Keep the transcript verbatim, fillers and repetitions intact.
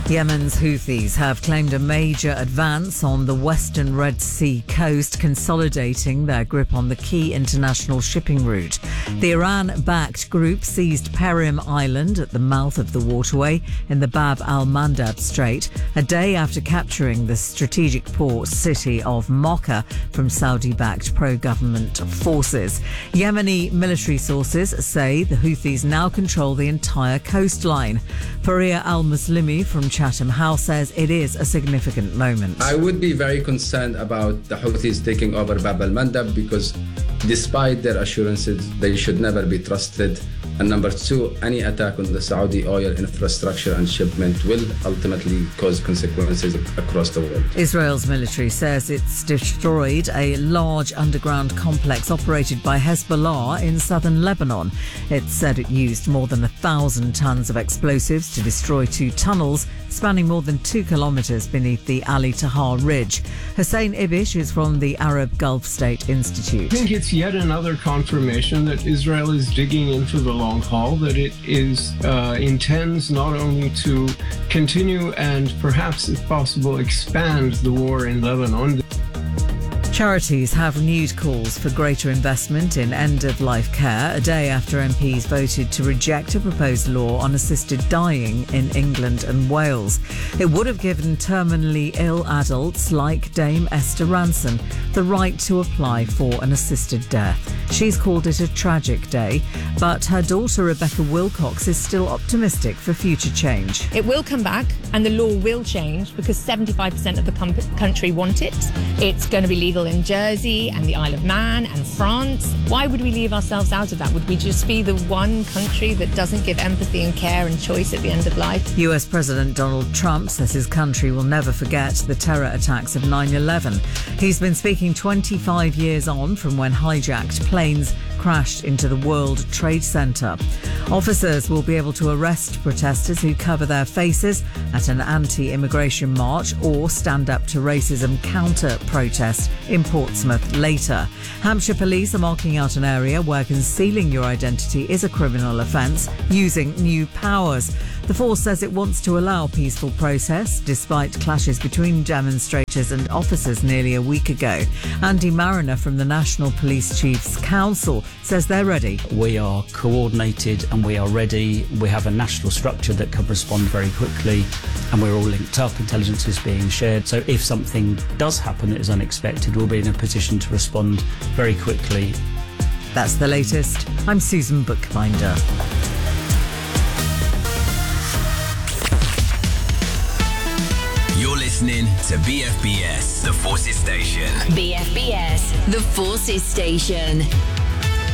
Yemen's Houthis have claimed a major advance on the western Red Sea coast, consolidating their grip on the key international shipping route. The Iran-backed group seized Perim Island at the mouth of the waterway in the Bab al-Mandab Strait, a day after capturing the strategic port city of Mocha from Saudi-backed pro-government forces. Yemeni military sources say the Houthis now control the entire coastline. Faria al-Muslimi from Chatham House says it is a significant moment. I would be very concerned about the Houthis taking over Bab al-Mandab because despite their assurances, they should never be trusted. And number two, any attack on the Saudi oil infrastructure and shipment will ultimately cause consequences across the world. Israel's military says it's destroyed a large underground complex operated by Hezbollah in southern Lebanon. It said it used more than a thousand tons of explosives to destroy two tunnels spanning more than two kilometres beneath the Ali Tahar Ridge. Hussein Ibish is from the Arab Gulf State Institute. I think it's yet another confirmation that Israel is digging into the long haul, that it is uh, intends not only to continue and perhaps, if possible, expand the war in Lebanon. Charities have renewed calls for greater investment in end-of-life care a day after M Ps voted to reject a proposed law on assisted dying in England and Wales. It would have given terminally ill adults like Dame Esther Ranson the right to apply for an assisted death. She's called it a tragic day, but her daughter Rebecca Wilcox is still optimistic for future change. It will come back and the law will change because seventy-five percent of the com- country want it. It's going to be legal in Jersey and the Isle of Man and France. Why would we leave ourselves out of that? Would we just be the one country that doesn't give empathy and care and choice at the end of life? U S President Donald Trump says his country will never forget the terror attacks of nine eleven. He's been speaking twenty-five years on from when hijacked planes crashed into the World Trade Center. Officers will be able to arrest protesters who cover their faces at an anti-immigration march or stand up to racism counter-protest in Portsmouth later. Hampshire police are marking out an area where concealing your identity is a criminal offence using new powers. The force says it wants to allow peaceful process despite clashes between demonstrators and officers nearly a week ago. Andy Mariner from the National Police Chiefs Council says they're ready. We are coordinated and we are ready. We have a national structure that can respond very quickly and we're all linked up. Intelligence is being shared. So if something does happen that is unexpected, we'll be in a position to respond very quickly. That's the latest. I'm Susan Bookbinder. You're listening to B F B S, The Forces Station. B F B S, The Forces Station.